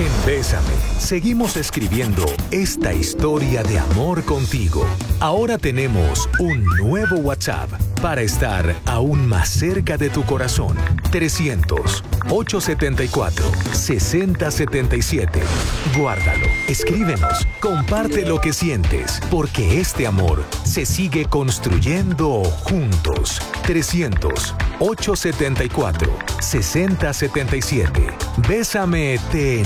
En Bésame, seguimos escribiendo esta historia de amor contigo. Ahora tenemos un nuevo WhatsApp para estar aún más cerca de tu corazón. 300-874-6077. Guárdalo, escríbenos, comparte lo que sientes, porque este amor se sigue construyendo juntos. 300-874-6077. Bésame, te